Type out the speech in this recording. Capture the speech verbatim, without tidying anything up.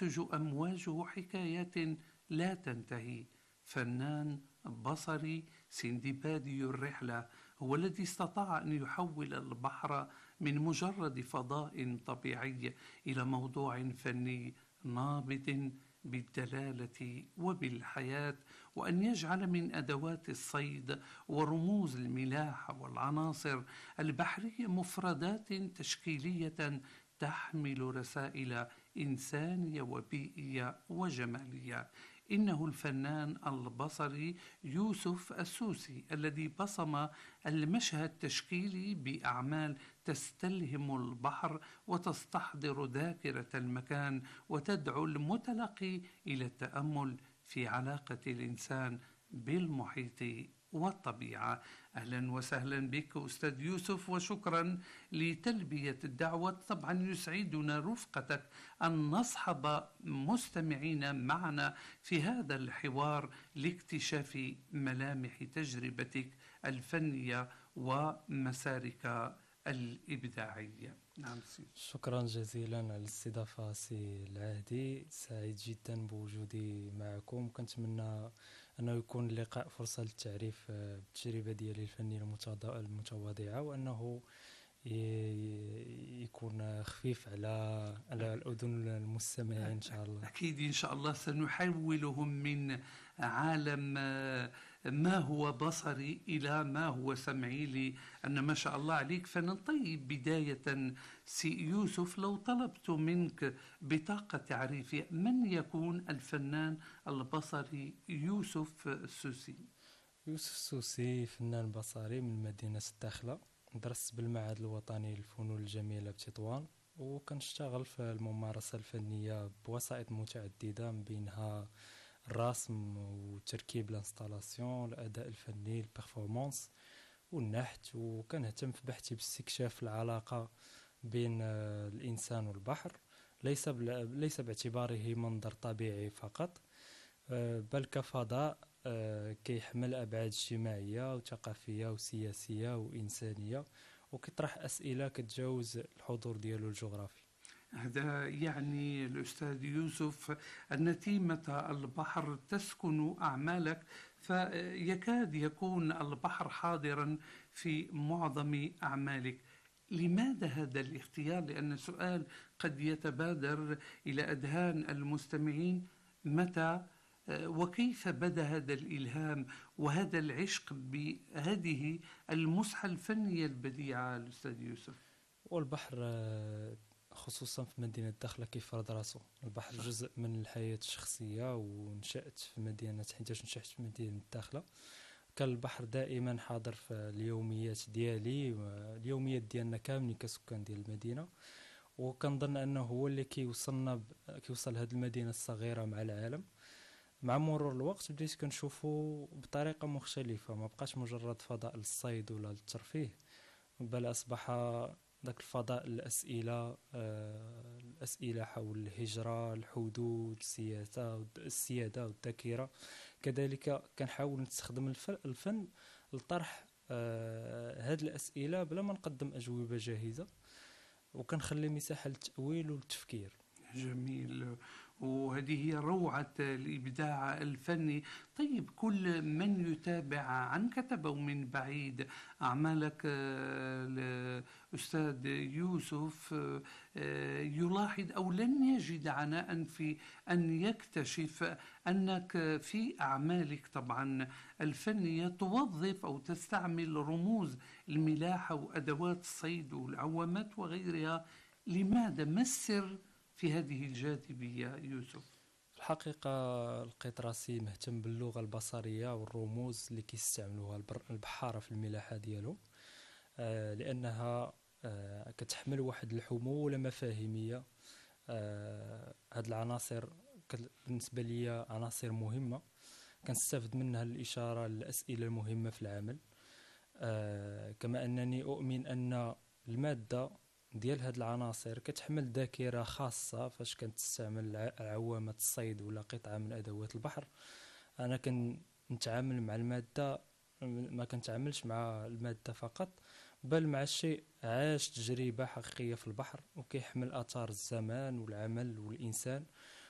تنسج أمواجه حكايات لا تنتهي. فنان بصري سندبادي الرحلة هو الذي استطاع أن يحول البحر من مجرد فضاء طبيعي إلى موضوع فني نابض بالدلالة وبالحياة، وأن يجعل من أدوات الصيد ورموز الملاح والعناصر البحرية مفردات تشكيلية تحمل رسائل إنسانية وبيئية وجمالية. إنه الفنان البصري يوسف السوسي الذي بصم المشهد التشكيلي بأعمال تستلهم البحر وتستحضر ذاكرة المكان وتدعو المتلقي إلى التأمل في علاقة الإنسان بالمحيط والطبيعة. أهلا وسهلا بك أستاذ يوسف، وشكرا لتلبية الدعوة. طبعا يسعدنا رفقتك أن نصحب مستمعين معنا في هذا الحوار لاكتشاف ملامح تجربتك الفنية ومسارك الإبداعية. نعم سيدي. شكرا جزيلا على الاستضافة سي العهدي، سعيد جدا بوجودي معكم. كنتمنى أنه يكون اللقاء فرصة للتعريف بالتجربة ديالي الفنية المتواضعة، وأنه يكون خفيف على على الأذن المستمعين إن شاء الله. أكيد إن شاء الله سنحولهم من عالم ما هو بصري إلى ما هو سمعي، لأن ما شاء الله عليك فنان. طيب بداية سي يوسف، لو طلبت منك بطاقة تعريفية، من يكون الفنان البصري يوسف السوسي؟ يوسف السوسي فنان بصري من مدينة الداخلة، درست بالمعهد الوطني للفنون الجميلة بتطوان، وكنشتغل في الممارسة الفنية بوسائط متعددة، من بينها الرسم وتركيب الانستالاسيون، الأداء الفني، البرفورمانس والنحت. وكنهتم في بحثي باستكشاف العلاقة بين الإنسان والبحر، ليس ليس باعتباره منظر طبيعي فقط، بل كفضاء كيحمل أبعاد اجتماعية وثقافية وسياسية وإنسانية، وكيطرح أسئلة كتجاوز الحضور ديالو الجغرافي. هذا يعني الأستاذ يوسف أن تيمة البحر تسكن أعمالك، فيكاد يكون البحر حاضرا في معظم أعمالك. لماذا هذا الاختيار؟ لأن السؤال قد يتبادر إلى أذهان المستمعين: متى وكيف بدأ هذا الإلهام وهذا العشق بهذه المسحة الفنية البديعة الأستاذ يوسف؟ والبحر خصوصا في مدينة الداخلة كيفرض راسو. البحر جزء من الحياة الشخصية، ونشأت في مدينة حيتاش نشأت في مدينة الداخلة، كان البحر دائما حاضر في اليوميات ديالي، اليوميات ديالنا كاملين كسكان ديال المدينة. وكنظن أنه هو اللي كيوصلنا ب... كيوصل هذه المدينة الصغيرة مع العالم. مع مرور الوقت بديت كنشوفه بطريقة مختلفة، ما بقاش مجرد فضاء للصيد ولا للترفيه، بل أصبح ذاك الفضاء الأسئلة آه الأسئلة حول الهجرة، الحدود، السياسة السيادة والذاكرة. كذلك كنحاول نستخدم الفن لطرح آه هذه الأسئلة بلا ما نقدم أجوبة جاهزة، وكنخلي مساحة للتأويل والتفكير. جميل، وهذه هي روعة الإبداع الفني. طيب كل من يتابع عن كتب ومن بعيد أعمالك الأستاذ يوسف يلاحظ أو لن يجد عناء في أن يكتشف أنك في أعمالك طبعا الفنية توظف أو تستعمل رموز الملاحة وأدوات الصيد والعوامات وغيرها. لماذا؟ ما السر في هذه الجاذبية يوسف؟ الحقيقة لقيت راسي مهتم باللغة البصرية والرموز اللي كيستعملوها البحارة في الملاحة ديالو، آه لأنها آه كتحمل واحد الحمولة مفاهيمية. آه هاد العناصر بالنسبة لي عناصر مهمة، كنستفد منها الإشارة للأسئلة المهمة في العمل. آه كما أنني أؤمن أن المادة ديال هاد العناصر كتحمل ذاكرة خاصة فاش كنتستعمل عوامة الصيد ولا قطعة من أدوات البحر. أنا كنتعامل مع المادة، ما كنتعاملش مع المادة فقط، بل مع الشيء عاش تجربة حقيقية في البحر، وكيحمل آثار الزمان والعمل والإنسان.